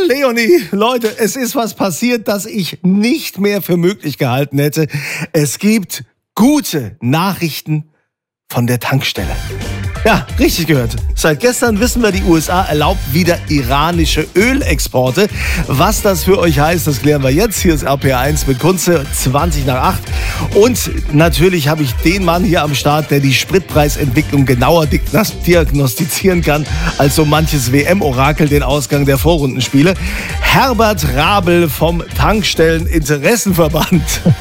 Leonie, Leute, es ist was passiert, das ich nicht mehr für möglich gehalten hätte. Es gibt gute Nachrichten von der Tankstelle. Ja, richtig gehört. Seit gestern wissen wir, die USA erlaubt wieder iranische Ölexporte. Was das für euch heißt, das klären wir jetzt. Hier ist RPR1 mit Kunze, 20:08. Und natürlich habe ich den Mann hier am Start, der die Spritpreisentwicklung genauer diagnostizieren kann als so manches WM-Orakel den Ausgang der Vorrundenspiele. Herbert Rabel vom Tankstelleninteressenverband.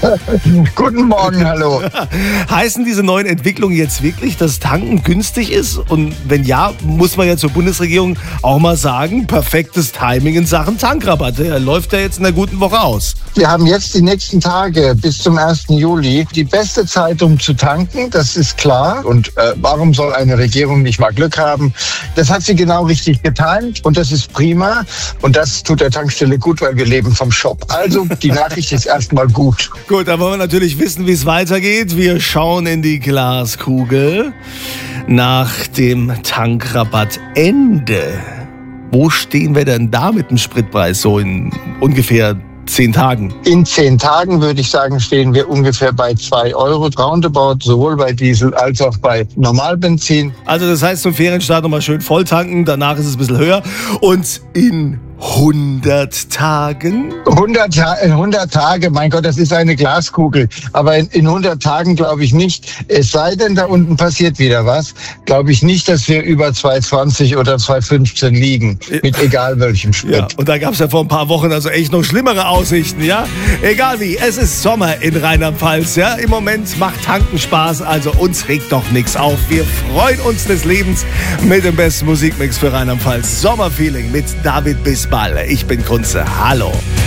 Guten Morgen, hallo. Heißen diese neuen Entwicklungen jetzt wirklich, dass Tanken günstig ist? Und wenn ja, muss man ja zur Bundesregierung auch mal sagen, perfektes Timing in Sachen Tankrabatte. Er läuft ja jetzt in einer guten Woche aus. Wir haben jetzt die nächsten Tage bis zum 1. Juli die beste Zeit, um zu tanken, das ist klar. Und warum soll eine Regierung nicht mal Glück haben? Das hat sie genau richtig getimt und das ist prima. Und das tut der Tankstelle gut, weil wir leben vom Shop. Also die Nachricht ist erstmal gut. Gut, da wollen wir natürlich wissen, wie es weitergeht. Wir schauen in die Glaskugel. Nach dem Tankrabattende, wo stehen wir denn da mit dem Spritpreis so in ungefähr 10 Tagen? In 10 Tagen würde ich sagen, stehen wir ungefähr bei 2 Euro roundabout, sowohl bei Diesel als auch bei Normalbenzin. Also das heißt, zum Ferienstart nochmal schön voll tanken, danach ist es ein bisschen höher. Und in 100 Tagen? 100 Tage, mein Gott, das ist eine Glaskugel. Aber in 100 Tagen glaube ich nicht. Es sei denn, da unten passiert wieder was. Glaube ich nicht, dass wir über 2,20 oder 2,15 liegen. Mit egal welchem Sprit. Ja, und da gab es ja vor ein paar Wochen also echt noch schlimmere Aussichten, ja? Egal wie, es ist Sommer in Rheinland-Pfalz, ja? Im Moment macht Tanken Spaß, also uns regt doch nichts auf. Wir freuen uns des Lebens mit dem besten Musikmix für Rheinland-Pfalz. Sommerfeeling mit David Bisbal. Ich bin Kunze. Hallo.